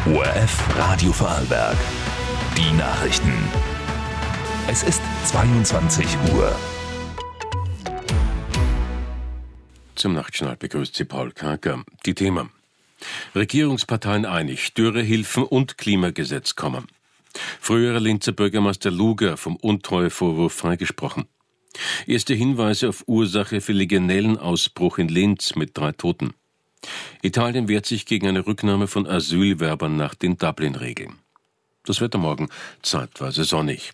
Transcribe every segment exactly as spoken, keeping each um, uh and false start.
O R F Radio Vorarlberg. Die Nachrichten. Es ist zweiundzwanzig Uhr. Zum Nachtschnall begrüßt Sie Paul Kaker. Die Themen: Regierungsparteien einig, Dürrehilfen und Klimagesetz kommen. Früherer Linzer Bürgermeister Luger vom Untreuevorwurf freigesprochen. Erste Hinweise auf Ursache für Legionellenausbruch in Linz mit drei Toten. Italien wehrt sich gegen eine Rücknahme von Asylwerbern nach den Dublin-Regeln. Das Wetter morgen zeitweise sonnig.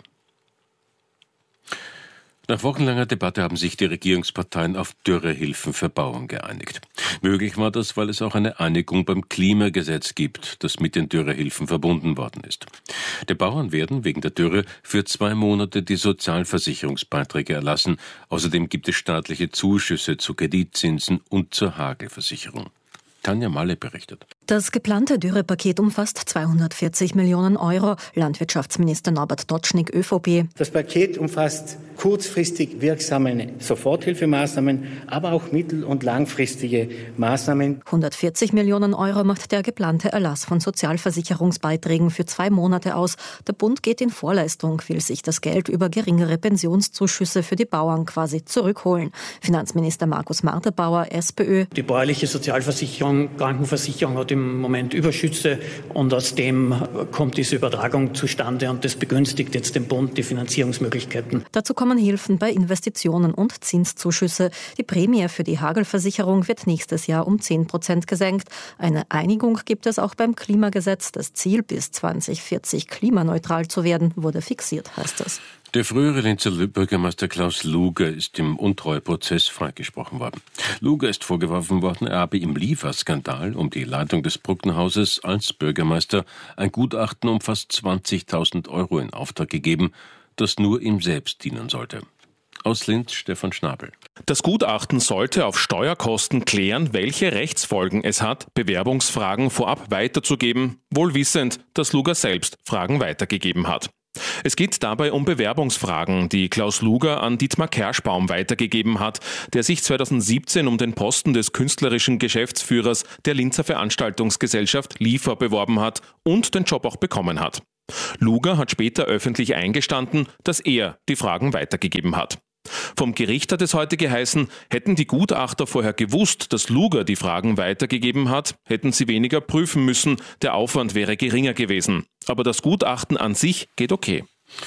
Nach wochenlanger Debatte haben sich die Regierungsparteien auf Dürrehilfen für Bauern geeinigt. Möglich war das, weil es auch eine Einigung beim Klimagesetz gibt, das mit den Dürrehilfen verbunden worden ist. Die Bauern werden wegen der Dürre für zwei Monate die Sozialversicherungsbeiträge erlassen. Außerdem gibt es staatliche Zuschüsse zu Kreditzinsen und zur Hagelversicherung. Tanja Malle berichtet. Das geplante Dürrepaket umfasst zweihundertvierzig Millionen Euro. Landwirtschaftsminister Norbert Dotschnig, ÖVP. Das Paket umfasst kurzfristig wirksame Soforthilfemaßnahmen, aber auch mittel- und langfristige Maßnahmen. hundertvierzig Millionen Euro macht der geplante Erlass von Sozialversicherungsbeiträgen für zwei Monate aus. Der Bund geht in Vorleistung, will sich das Geld über geringere Pensionszuschüsse für die Bauern quasi zurückholen. Finanzminister Markus Marterbauer, SPÖ. Die bäuerliche Sozialversicherung, Krankenversicherung hat im Moment Überschüsse und aus dem kommt diese Übertragung zustande und das begünstigt jetzt den Bund die Finanzierungsmöglichkeiten. Dazu kommen Hilfen bei Investitionen und Zinszuschüsse. Die Prämie für die Hagelversicherung wird nächstes Jahr um zehn Prozent gesenkt. Eine Einigung gibt es auch beim Klimagesetz. Das Ziel, bis zwanzig vierzig klimaneutral zu werden, wurde fixiert, heißt es. Der frühere Linzer Bürgermeister Klaus Luger ist im Untreueprozess freigesprochen worden. Luger ist vorgeworfen worden, er habe im Lieferskandal um die Leitung des Bruckenhauses als Bürgermeister ein Gutachten um fast zwanzigtausend Euro in Auftrag gegeben, das nur ihm selbst dienen sollte. Aus Linz Stefan Schnabel. Das Gutachten sollte auf Steuerkosten klären, welche Rechtsfolgen es hat, Bewerbungsfragen vorab weiterzugeben, wohl wissend, dass Luger selbst Fragen weitergegeben hat. Es geht dabei um Bewerbungsfragen, die Klaus Luger an Dietmar Kerschbaum weitergegeben hat, der sich zweitausendsiebzehn um den Posten des künstlerischen Geschäftsführers der Linzer Veranstaltungsgesellschaft Liefer beworben hat und den Job auch bekommen hat. Luger hat später öffentlich eingestanden, dass er die Fragen weitergegeben hat. Vom Gericht hat es heute geheißen, hätten die Gutachter vorher gewusst, dass Luger die Fragen weitergegeben hat, hätten sie weniger prüfen müssen, der Aufwand wäre geringer gewesen. Aber das Gutachten an sich geht okay.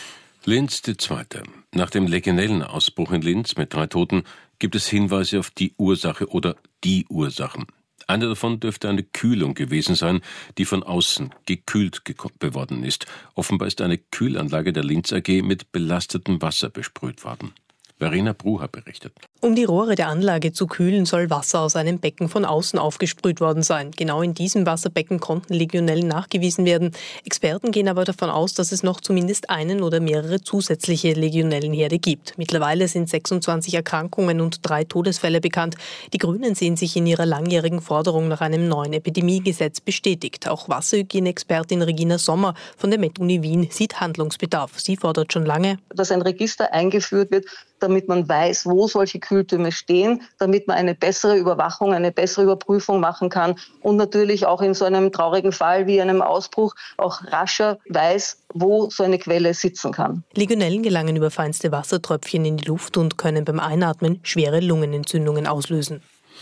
Linz die Zweite. Nach dem Legionellenausbruch in Linz mit drei Toten gibt es Hinweise auf die Ursache oder die Ursachen. Eine davon dürfte eine Kühlung gewesen sein, die von außen gekühlt geworden ist. Offenbar ist eine Kühlanlage der Linz A G mit belastetem Wasser besprüht worden. Verena Brucher berichtet. Um die Rohre der Anlage zu kühlen, soll Wasser aus einem Becken von außen aufgesprüht worden sein. Genau in diesem Wasserbecken konnten Legionellen nachgewiesen werden. Experten gehen aber davon aus, dass es noch zumindest einen oder mehrere zusätzliche Legionellenherde gibt. Mittlerweile sind sechsundzwanzig Erkrankungen und drei Todesfälle bekannt. Die Grünen sehen sich in ihrer langjährigen Forderung nach einem neuen Epidemiegesetz bestätigt. Auch Wasserhygieneexpertin Regina Sommer von der Med-Uni Wien sieht Handlungsbedarf. Sie fordert schon lange, dass ein Register eingeführt wird, damit man weiß, wo solche Kühltürme stehen, damit man eine bessere Überwachung, eine bessere Überprüfung machen kann und natürlich auch in so einem traurigen Fall wie einem Ausbruch auch rascher weiß, wo so eine Quelle sitzen kann. Legionellen gelangen über feinste Wassertröpfchen in die Luft und können beim Einatmen schwere Lungenentzündungen auslösen.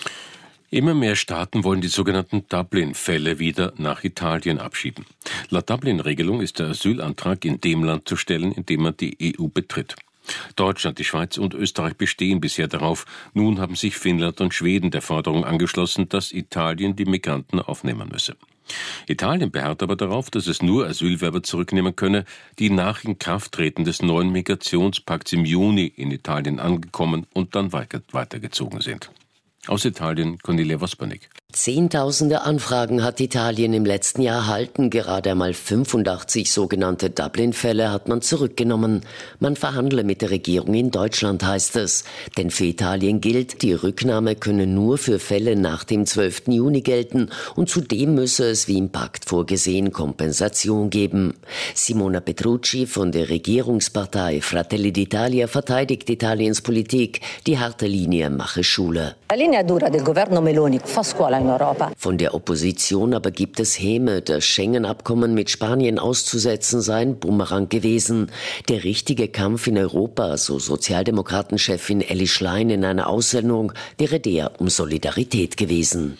Immer mehr Staaten wollen die sogenannten Dublin-Fälle wieder nach Italien abschieben. Laut Dublin-Regelung ist der Asylantrag in dem Land zu stellen, in dem man die E U betritt. Deutschland, die Schweiz und Österreich bestehen bisher darauf. Nun haben sich Finnland und Schweden der Forderung angeschlossen, dass Italien die Migranten aufnehmen müsse. Italien beharrt aber darauf, dass es nur Asylwerber zurücknehmen könne, die nach Inkrafttreten des neuen Migrationspakts im Juni in Italien angekommen und dann weitergezogen sind. Aus Italien Cornelia Vospernik. Zehntausende Anfragen hat Italien im letzten Jahr erhalten. Gerade einmal fünfundachtzig sogenannte Dublin-Fälle hat man zurückgenommen. Man verhandle mit der Regierung in Deutschland, heißt es. Denn für Italien gilt, die Rücknahme könne nur für Fälle nach dem zwölften Juni gelten. Und zudem müsse es, wie im Pakt vorgesehen, Kompensation geben. Simona Petrucci von der Regierungspartei Fratelli d'Italia verteidigt Italiens Politik. Die harte Linie mache Schule. La linea dura del governo Meloni fa scuola in Europa. Von der Opposition aber gibt es Häme. Das Schengen-Abkommen mit Spanien auszusetzen sei ein Bumerang gewesen. Der richtige Kampf in Europa, so Sozialdemokratenchefin Elli Schlein in einer Aussendung, wäre der um Solidarität gewesen.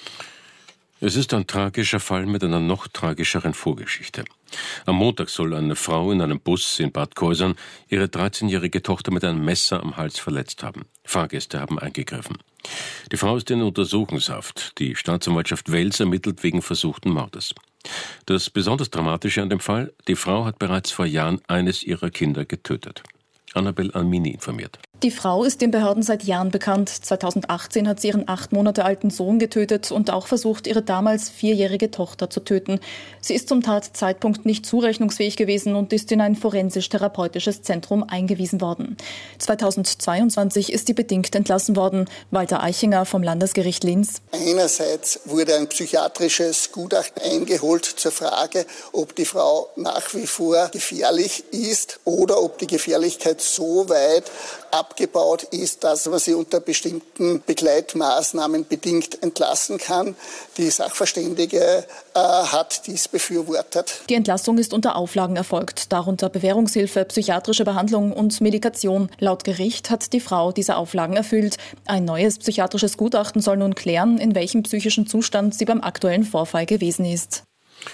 Es ist ein tragischer Fall mit einer noch tragischeren Vorgeschichte. Am Montag soll eine Frau in einem Bus in Bad Kreuznach ihre dreizehnjährige Tochter mit einem Messer am Hals verletzt haben. Fahrgäste haben eingegriffen. Die Frau ist in Untersuchungshaft. Die Staatsanwaltschaft Wels ermittelt wegen versuchten Mordes. Das besonders Dramatische an dem Fall: Die Frau hat bereits vor Jahren eines ihrer Kinder getötet. Annabel Almini informiert. Die Frau ist den Behörden seit Jahren bekannt. zweitausendachtzehn hat sie ihren acht Monate alten Sohn getötet und auch versucht, ihre damals vierjährige Tochter zu töten. Sie ist zum Tatzeitpunkt nicht zurechnungsfähig gewesen und ist in ein forensisch-therapeutisches Zentrum eingewiesen worden. zweitausendzweiundzwanzig ist sie bedingt entlassen worden. Walter Eichinger vom Landesgericht Linz. Einerseits wurde ein psychiatrisches Gutachten eingeholt zur Frage, ob die Frau nach wie vor gefährlich ist oder ob die Gefährlichkeit so weit abgebaut ist, dass man sie unter bestimmten Begleitmaßnahmen bedingt entlassen kann. Die Sachverständige äh, hat dies befürwortet. Die Entlassung ist unter Auflagen erfolgt, darunter Bewährungshilfe, psychiatrische Behandlung und Medikation. Laut Gericht hat die Frau diese Auflagen erfüllt. Ein neues psychiatrisches Gutachten soll nun klären, in welchem psychischen Zustand sie beim aktuellen Vorfall gewesen ist.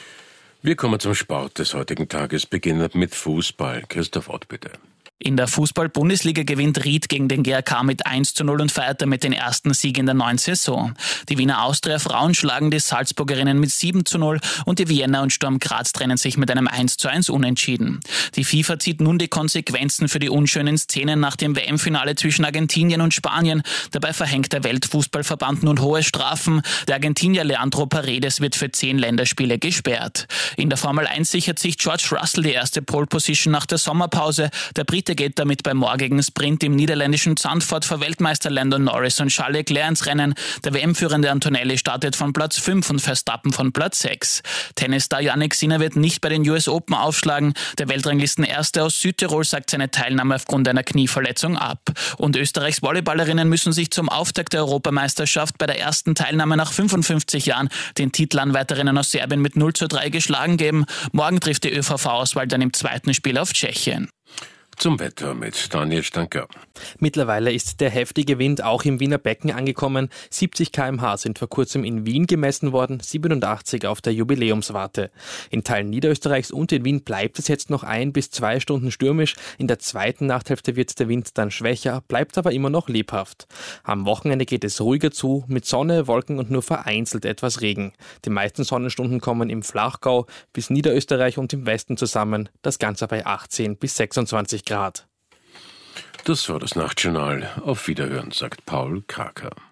Wir kommen zum Sport des heutigen Tages, beginnend mit Fußball. Christoph Ott, bitte. In der Fußball-Bundesliga gewinnt Ried gegen den G A K mit eins zu null und feiert damit den ersten Sieg in der neuen Saison. Die Wiener Austria-Frauen schlagen die Salzburgerinnen mit sieben zu null und die Vienna und Sturm Graz trennen sich mit einem eins zu eins Unentschieden. Die FIFA zieht nun die Konsequenzen für die unschönen Szenen nach dem W M-Finale zwischen Argentinien und Spanien. Dabei verhängt der Weltfußballverband nun hohe Strafen. Der Argentinier Leandro Paredes wird für zehn Länderspiele gesperrt. In der Formel eins sichert sich George Russell die erste Pole-Position nach der Sommerpause. Der Brite geht damit beim morgigen Sprint im niederländischen Zandvoort vor Weltmeister Lando Norris und Charles Leclerc ins Rennen. Der W M-führende Antonelli startet von Platz fünf und Verstappen von Platz sechs. Tennisstar Jannik Sinner wird nicht bei den U S Open aufschlagen. Der Weltranglistenerste aus Südtirol sagt seine Teilnahme aufgrund einer Knieverletzung ab. Und Österreichs Volleyballerinnen müssen sich zum Auftakt der Europameisterschaft bei der ersten Teilnahme nach fünfundfünfzig Jahren den Titelanwärterinnen aus Serbien mit null zu drei geschlagen geben. Morgen trifft die ÖVV-Auswahl dann im zweiten Spiel auf Tschechien. Zum Wetter mit Daniel Stanker. Mittlerweile ist der heftige Wind auch im Wiener Becken angekommen. siebzig Kilometer pro Stunde sind vor kurzem in Wien gemessen worden, siebenundachtzig auf der Jubiläumswarte. In Teilen Niederösterreichs und in Wien bleibt es jetzt noch ein bis zwei Stunden stürmisch. In der zweiten Nachthälfte wird der Wind dann schwächer, bleibt aber immer noch lebhaft. Am Wochenende geht es ruhiger zu, mit Sonne, Wolken und nur vereinzelt etwas Regen. Die meisten Sonnenstunden kommen im Flachgau bis Niederösterreich und im Westen zusammen, das Ganze bei achtzehn bis sechsundzwanzig Grad. Das war das Nachtjournal. Auf Wiederhören, sagt Paul Kraker.